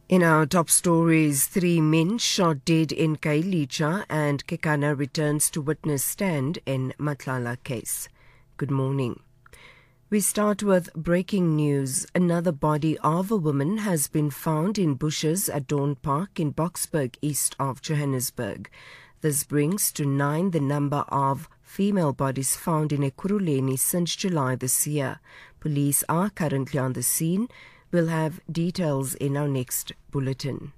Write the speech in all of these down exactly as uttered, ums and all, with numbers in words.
In our top stories, three men shot dead in Khayelitsha and Kekana returns to witness stand in Matlala case. Good morning. We start with breaking news. Another body of a woman has been found in bushes at Dawn Park in Boksburg, east of Johannesburg. This brings to nine the number of female bodies found in Ekurhuleni since July this year. Police are currently on the scene. We'll have details in our next bulletin.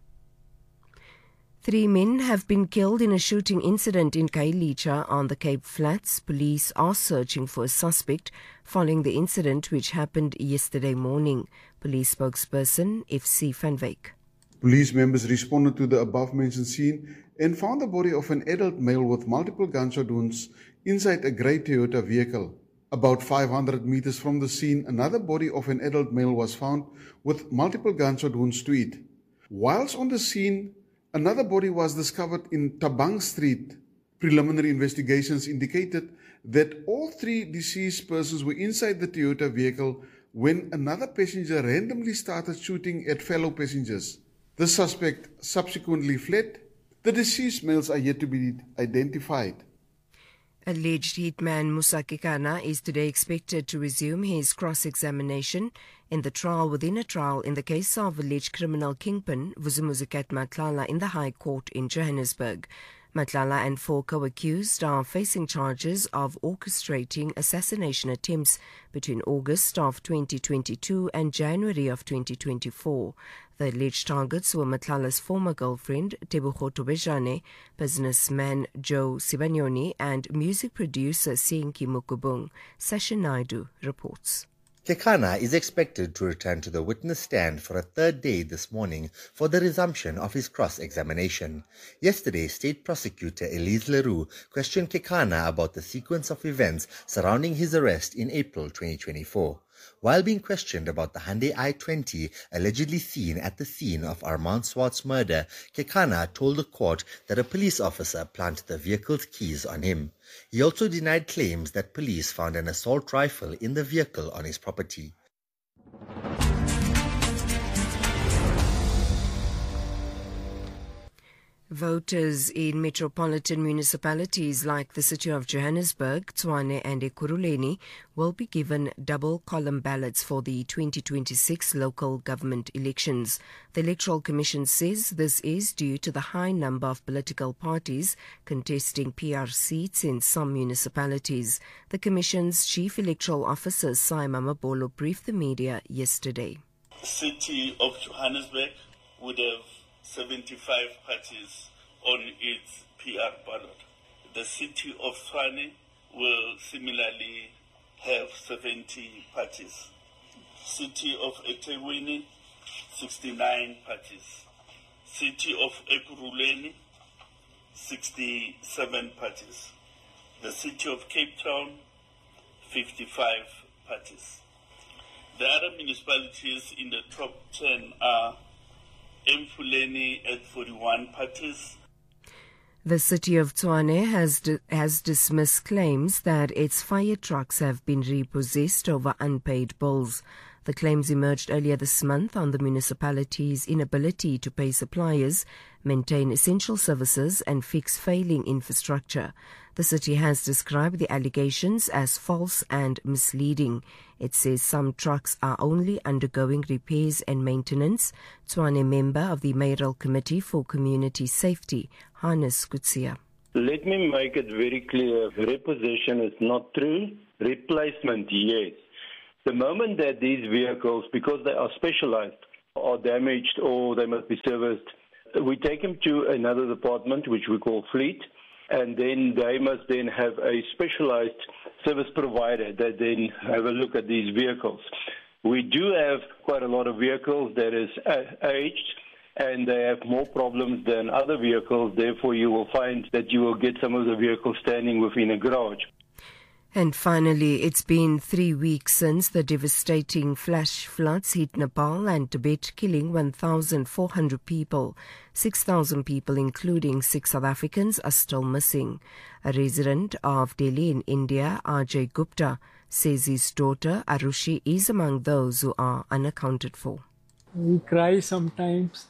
Three men have been killed in a shooting incident in Khayelitsha on the Cape Flats. Police are searching for a suspect following the incident which happened yesterday morning. Police spokesperson F C van Wyk. Police members responded to the above-mentioned scene and found the body of an adult male with multiple gunshot wounds inside a grey Toyota vehicle. About five hundred meters from the scene, another body of an adult male was found with multiple gunshot wounds to it. Whilst on the scene, another body was discovered in Tabang Street. Preliminary investigations indicated that all three deceased persons were inside the Toyota vehicle when another passenger randomly started shooting at fellow passengers. The suspect subsequently fled. The deceased males are yet to be identified. Alleged hitman Musa Kekana is today expected to resume his cross-examination in the trial within a trial in the case of alleged criminal kingpin Vusumuzikat Matlala in the High Court in Johannesburg. Matlala and four co-accused are facing charges of orchestrating assassination attempts between August of twenty twenty-two and January of twenty twenty-four. The alleged targets were Matlala's former girlfriend, Tebogo Tobejane, businessman Joe Sibanyoni, and music producer Sienki Mukubung. Sasha Naidu reports. Kekana is expected to return to the witness stand for a third day this morning for the resumption of his cross-examination. Yesterday, State Prosecutor Elise Leroux questioned Kekana about the sequence of events surrounding his arrest in April twenty twenty-four. While being questioned about the Hyundai i twenty allegedly seen at the scene of Armand Swart's murder, Kekana told the court that a police officer planted the vehicle's keys on him. He also denied claims that police found an assault rifle in the vehicle on his property. Voters in metropolitan municipalities like the city of Johannesburg, Tshwane and Ekurhuleni will be given double-column ballots for the twenty twenty-six local government elections. The Electoral Commission says this is due to the high number of political parties contesting P R seats in some municipalities. The Commission's Chief Electoral Officer, Saima Mabolo, briefed the media yesterday. The city of Johannesburg would have seventy-five parties on its P R ballot. The city of Tshwane will similarly have seventy parties. City of eThekwini, sixty-nine parties. City of Ekurhuleni, sixty-seven parties. The city of Cape Town, fifty-five parties. The other municipalities in the top ten are Emfuleni at forty-one parties. The city of Tshwane has di- has dismissed claims that its fire trucks have been repossessed over unpaid bills. The claims emerged earlier this month on the municipality's inability to pay suppliers, maintain essential services and fix failing infrastructure. The city has described the allegations as false and misleading. It says some trucks are only undergoing repairs and maintenance. Tshwane member of the Mayoral Committee for Community Safety, Hannes Kutsia. Let me make it very clear. Repossession is not true. Replacement, yes. The moment that these vehicles, because they are specialized, are damaged or they must be serviced, we take them to another department, which we call fleet, and then they must then have a specialized service provider that then have a look at these vehicles. We do have quite a lot of vehicles that is aged, and they have more problems than other vehicles. Therefore, you will find that you will get some of the vehicles standing within a garage. And finally, it's been three weeks since the devastating flash floods hit Nepal and Tibet, killing one thousand four hundred people. six thousand people, including six South Africans, are still missing. A resident of Delhi in India, Ajay Gupta, says his daughter Arushi is among those who are unaccounted for. We cry sometimes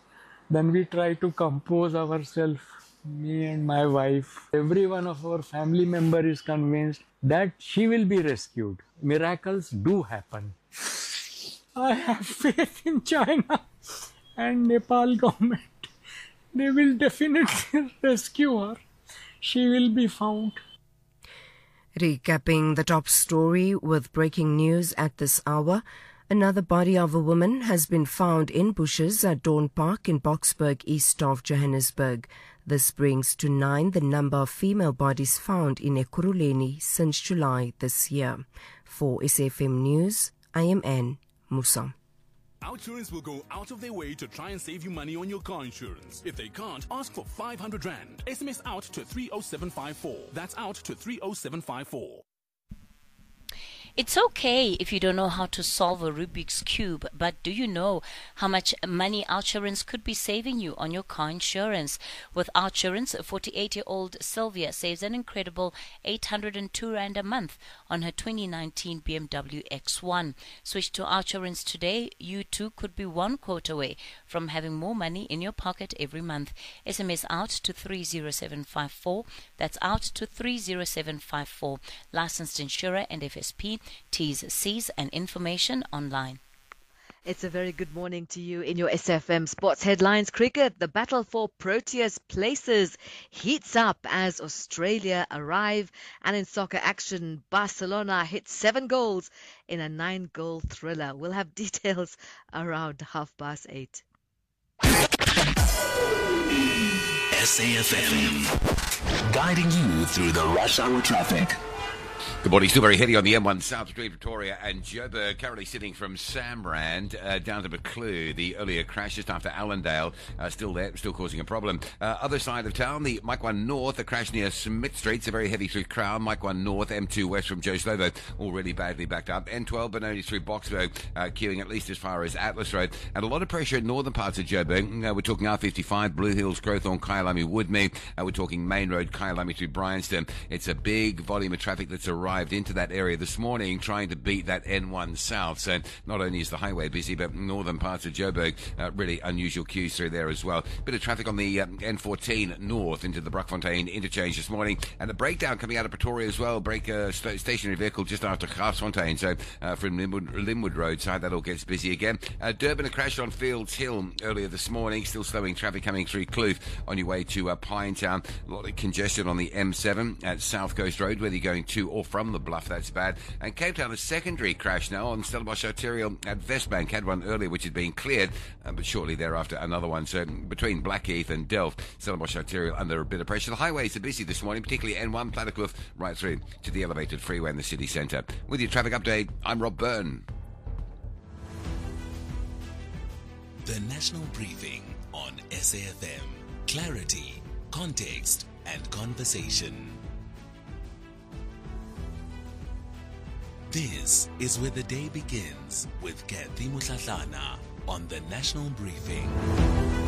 Then we try to compose ourselves, me and my wife. Every one of our family member is convinced that she will be rescued. Miracles do happen. I have faith in China and Nepal government. They will definitely rescue her. She will be found. Recapping the top story with breaking news at this hour. Another body of a woman has been found in bushes at Dawn Park in Boksburg, east of Johannesburg. This brings to nine the number of female bodies found in Ekurhuleni since July this year. For S A F M News, I am Anne Musa. Outsurance will go out of their way to try and save you money on your car insurance. If they can't, ask for five hundred rand. S M S out to three oh seven five four. That's out to three oh seven five four. It's okay if you don't know how to solve a Rubik's Cube, but do you know how much money Outsurance could be saving you on your car insurance? With Outsurance, forty-eight-year-old Sylvia saves an incredible eight hundred two rand a month on her twenty nineteen B M W X one. Switch to Outsurance today. You too could be one quote away from having more money in your pocket every month. S M S out to three oh seven five four. That's out to three oh seven five four. Licensed insurer and F S P. T's, C's and information online. It's a very good morning to you in your S F M Sports Headlines. Cricket, the battle for Proteas places heats up as Australia arrive. And in soccer action, Barcelona hit seven goals in a nine-goal thriller. We'll have details around half past eight. S A F M, guiding you through the rush hour traffic. Good morning. Still very heady on the M one South between Pretoria and Joburg. Currently sitting from Sambrand uh, down to Buccleuch. The earlier crash just after Allendale. Uh, still there, still causing a problem. Uh, other side of town, the Mike one North, a crash near Smith Street. So very heavy through Crown. Mike one North, M two West from Joe Slovo, already badly backed up. N twelve, Benoni through Boksburg, uh, queuing at least as far as Atlas Road. And a lot of pressure in northern parts of Joburg. Uh, we're talking R fifty-five, Blue Hills, Growthorne, Kyalami, Woodmead. Uh, we're talking Main Road, Kyalami through Bryanston. It's a big volume of traffic that's arrived into that area this morning, trying to beat that N one South. So not only is the highway busy, but northern parts of Joburg, uh, really unusual queues through there as well. Bit of traffic on the um, N fourteen north into the Brockfontein interchange this morning, and a breakdown coming out of Pretoria as well. Break a st- stationary vehicle just after Graafsfontein. So uh, from Linwood, Linwood Road side, that all gets busy again. Uh, Durban, a crash on Fields Hill earlier this morning, still slowing traffic coming through Kloof on your way to uh, Pinetown. A lot of congestion on the M seven at South Coast Road, whether you're going to or from the Bluff. That's bad. And Cape Town, a secondary crash now on Stellenbosch Arterial at Westbank. Had one earlier which had been cleared, uh, but shortly thereafter another one. So between Blackheath and Delft, Stellenbosch Arterial under a bit of pressure. The highways are busy this morning, particularly N one, Plattekloof, right through to the elevated freeway in the city centre. With your traffic update, I'm Rob Byrne. The National Briefing on S A F M. Clarity, context and conversation. This is where the day begins with Kathy Mutlatlana on the National Briefing.